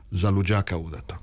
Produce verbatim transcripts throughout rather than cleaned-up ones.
za luđaka udatog.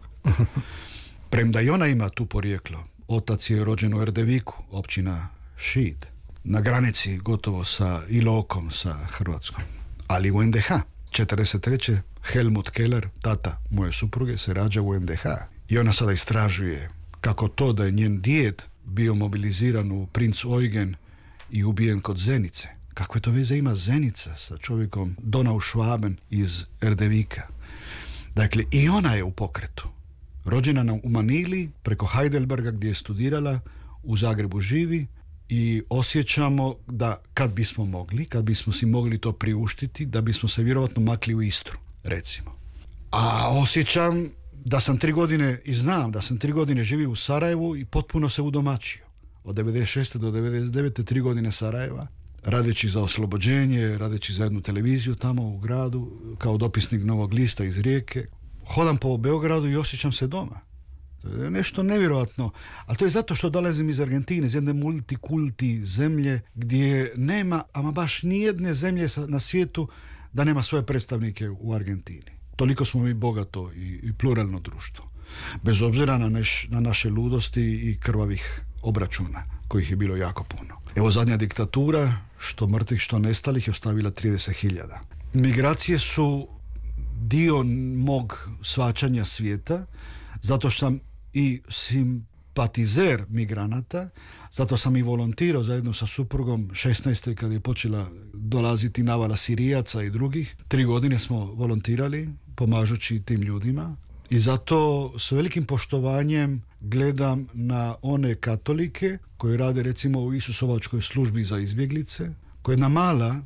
Premda i ona ima tu porijeklo. Otac je rođen u Erdeviku, općina Šid, na granici gotovo sa Ilokom, sa Hrvatskom. Ali u en de ha. četrdeset treće. Helmut Keller, tata moje supruge, se rađa u en de ha. I ona sada istražuje kako to da je njen djed bio mobiliziran u Princ Eugen i ubijen kod Zenice. Kakve to veze ima Zenica sa čovjekom Donau Schwaben iz Erdevika? Dakle, i ona je u pokretu. Rođena u Manili, preko Heidelberga gdje je studirala, u Zagrebu živi i osjećamo da kad bismo mogli, kad bismo si mogli to priuštiti, da bismo se vjerovatno makli u Istru, recimo. A osjećam da sam tri godine, i znam da sam tri godine živio u Sarajevu i potpuno se udomačio. Od devedeset šeste do devedeset devete tri godine Sarajeva, radeći za Oslobođenje, radeći za jednu televiziju tamo u gradu, kao dopisnik Novog lista iz Rijeke. Hodam po Beogradu i osjećam se doma. To je nešto nevjerojatno. Ali to je zato što dolazim iz Argentine, iz jedne multikulti zemlje gdje nema, ama baš nijedne zemlje na svijetu da nema svoje predstavnike u Argentini. Toliko smo mi bogato i, i pluralno društvo. Bez obzira na, neš, na naše ludosti i krvavih obračuna, kojih je bilo jako puno. Evo zadnja diktatura, što mrtvih, što nestalih, je ostavila trideset hiljada. Migracije su dio mog shvaćanja svijeta, zato što sam i simpatizer migranata, zato sam i volontirao zajedno sa suprugom šesnaeste kad je počela dolaziti navala Sirijaca i drugih. Tri godine smo volontirali pomažući tim ljudima i zato s velikim poštovanjem gledam na one katolike koji rade recimo u Isusovačkoj službi za izbjeglice, koja je jedna mala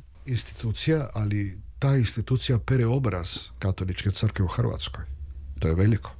institucija, ali ta institucija pere obraz katoličke crkve u Hrvatskoj. To je veliko.